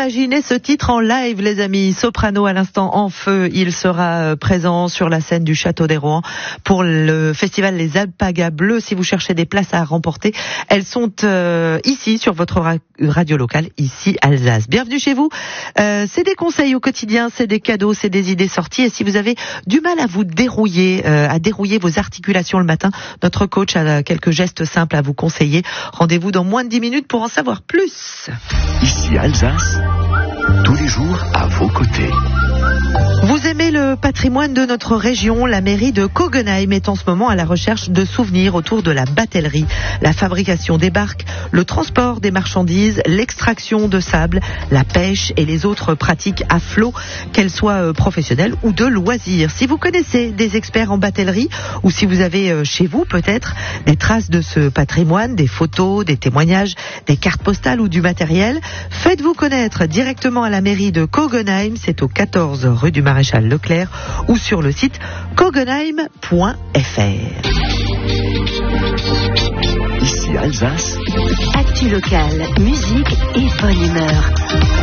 Imaginez ce titre en live, les amis. Soprano à l'instant en feu. Il sera présent sur la scène du Château des Rohan pour le festival Les Alpagas Bleus. Si vous cherchez des places à remporter, elles sont ici sur votre radio locale, ici Alsace. Bienvenue chez vous. C'est des conseils au quotidien, c'est des cadeaux, c'est des idées sorties. Et si vous avez du mal à vous dérouiller, à dérouiller vos articulations le matin, notre coach a quelques gestes simples à vous conseiller. Rendez-vous dans moins de 10 minutes pour en savoir plus. Ici Alsace, tous les jours à vos côtés. Vous aimez le patrimoine de notre région? La mairie de Kogenheim est en ce moment à la recherche de souvenirs autour de la batellerie, la fabrication des barques, le transport des marchandises, l'extraction de sable, la pêche et les autres pratiques à flot, qu'elles soient professionnelles ou de loisirs. Si vous connaissez des experts en batellerie ou si vous avez chez vous peut-être des traces de ce patrimoine, des photos, des témoignages, des cartes postales ou du matériel, faites-vous connaître directement à la mairie de Kogenheim. C'est au 14 rue du Maréchal Leclerc ou sur le site kogenheim.fr. Ici Alsace, Actu locale, musique et bonne humeur.